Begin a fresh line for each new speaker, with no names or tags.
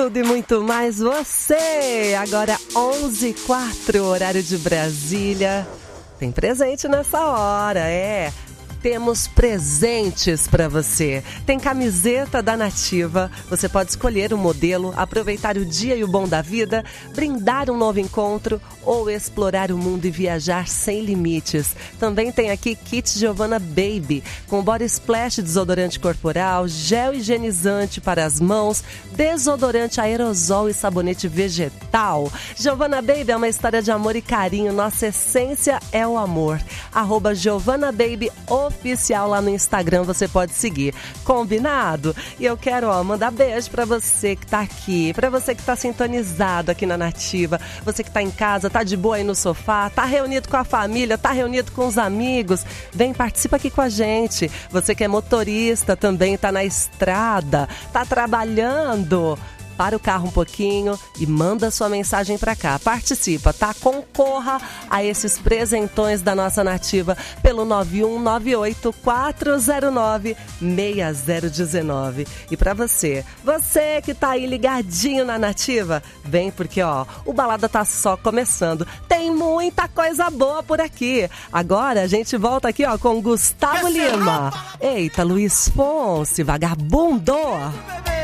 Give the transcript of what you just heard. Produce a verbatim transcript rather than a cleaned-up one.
Tudo e muito mais você. Agora onze e quatro, horário de Brasília. Tem presente nessa hora, é. Temos presentes para você. Tem camiseta da Nativa. Você pode escolher o modelo, aproveitar o dia e o bom da vida, brindar um novo encontro ou explorar o mundo e viajar sem limites. Também tem aqui kit Giovanna Baby, com body splash, desodorante corporal, gel higienizante para as mãos, desodorante aerosol e sabonete vegetal. Giovanna Baby é uma história de amor e carinho. Nossa essência é o amor. Arroba Giovanna Baby oficial lá no Instagram, você pode seguir. Combinado? E eu quero, ó, mandar beijo pra você que tá aqui, pra você que tá sintonizado aqui na Nativa, você que tá em casa, tá de boa aí no sofá, tá reunido com a família, tá reunido com os amigos. Vem, participa aqui com a gente. Você que é motorista também, tá na estrada, tá trabalhando. Para o carro um pouquinho e manda sua mensagem para cá. Participa, tá? Concorra a esses presentões da nossa Nativa pelo nove um nove oito quatro zero nove seis zero um nove. E para você, você que tá aí ligadinho na Nativa, vem porque, ó, o Balada tá só começando. Tem muita coisa boa por aqui. Agora a gente volta aqui, ó, com Gustavo Lima. Eita, Luiz Fonsi, vagabundo!